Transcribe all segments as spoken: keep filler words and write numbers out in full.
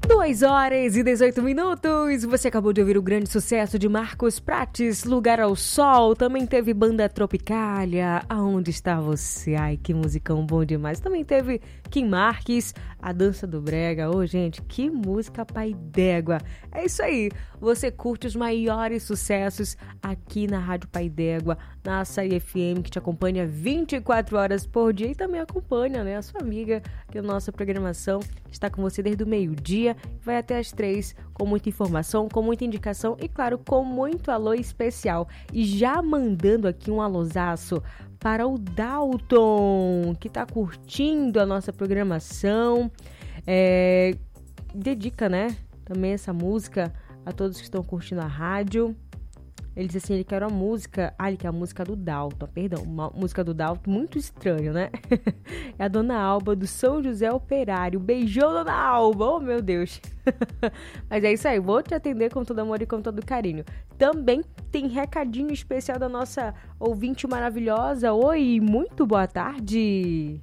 duas horas e dezoito minutos. Você acabou de ouvir o grande sucesso de Marcos Prates, Lugar ao Sol. Também teve Banda Tropicália, Aonde Está Você? Ai, que musicão bom demais. Também teve Kim Marques, A Dança do Brega. Ô, oh, gente, que música pai d'égua. É isso aí. Você curte os maiores sucessos aqui na Rádio Pai d'Égua, na Açaí F M, que te acompanha vinte e quatro horas por dia e também acompanha, né, a sua amiga, que a nossa programação está com você desde o meio-dia, vai até as três, com muita informação, com muita indicação e, claro, com muito alô especial. E já mandando aqui um alôzaço para o Dalton, que está curtindo a nossa programação. É, dedica, né, também essa música a todos que estão curtindo a rádio. Ele disse assim, ele quer uma música... Ah, ele quer a música do Dalton, perdão. Uma música do Dalton, muito estranho, né? É a Dona Alba, do São José Operário. Beijão, Dona Alba! Oh, meu Deus! Mas é isso aí, vou te atender com todo amor e com todo carinho. Também tem recadinho especial da nossa ouvinte maravilhosa. Oi, muito boa tarde!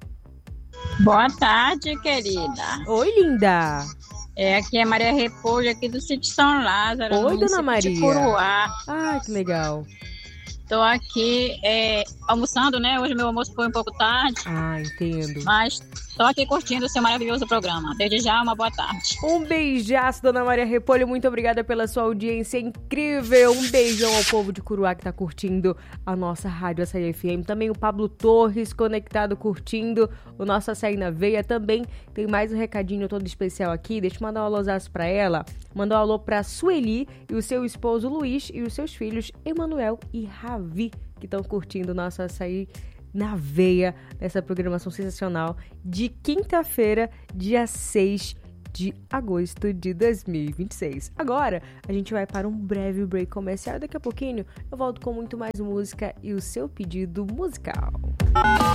Boa tarde, querida. Oi, linda! É, aqui é Maria Repolho, aqui do Sítio São Lázaro. Oi, Dona Maria. De Curuá. Ah, que legal. Tô aqui é, almoçando, né? Hoje meu almoço foi um pouco tarde. Ah, entendo. Mas tô aqui curtindo o seu maravilhoso programa. Desde já, uma boa tarde. Um beijaço, Dona Maria Repolho. Muito obrigada pela sua audiência incrível. Um beijão ao povo de Curuá que tá curtindo a nossa Rádio Açaí F M. Também o Pablo Torres conectado, curtindo o nosso Açaí na Veia. Também tem mais um recadinho todo especial aqui. Deixa eu mandar um alôzaço pra ela. Mandar um alô pra Sueli e o seu esposo Luiz e os seus filhos Emanuel e Ravi, que estão curtindo o nosso Açaí na Veia, nessa programação sensacional de quinta-feira, dia seis de agosto de dois mil e vinte e seis. Agora, a gente vai para um breve break comercial. Daqui a pouquinho, eu volto com muito mais música e o seu pedido musical.